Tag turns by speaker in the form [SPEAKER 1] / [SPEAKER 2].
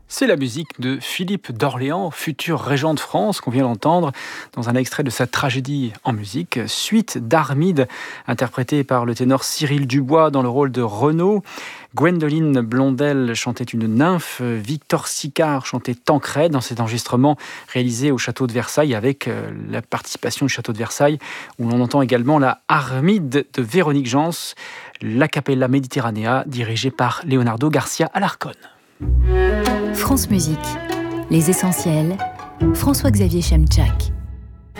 [SPEAKER 1] C'est la musique de Philippe d'Orléans, futur régent de France, qu'on vient d'entendre dans un extrait de sa tragédie en musique, Suite d'Armide, interprétée par le ténor Cyril Dubois dans le rôle de Renaud. Gwendoline Blondel chantait une nymphe, Victor Sicard chantait Tancrède dans cet enregistrement réalisé au château de Versailles avec la participation du château de Versailles, où l'on entend également la Armide de Véronique Jans, l'A Cappella Mediterranea dirigée par Leonardo Garcia Alarcón.
[SPEAKER 2] France Musique, les essentiels, François-Xavier Chemczak.